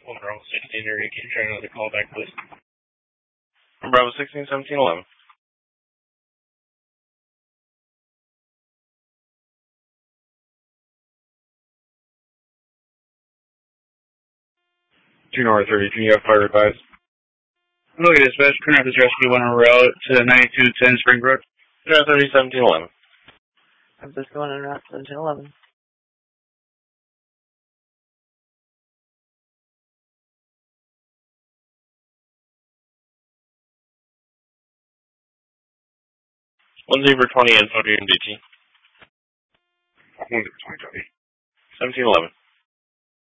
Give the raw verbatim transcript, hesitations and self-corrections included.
One Bravo sixteen, or you can try another call back, please. Bravo sixteen, seventeen, eleven. two North thirty-two, you have fire advised. Look at dispatch, current office rescue one on route to ninety-two ten Springbrook. Bravo thirty, seventeen, eleven. I'm just going on route seventeen eleven. One Zebra twenty, info to M D T. one Zebra twenty, seventeen eleven.